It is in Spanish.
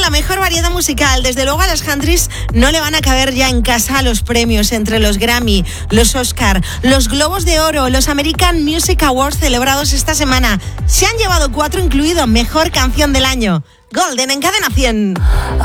la mejor variedad musical. Desde luego a las countries no le van a caber ya en casa los premios entre los Grammy, los Oscar, los Globos de Oro, los American Music Awards celebrados esta semana. Se han llevado 4, incluido Mejor Canción del Año. Golden en Cadena 100.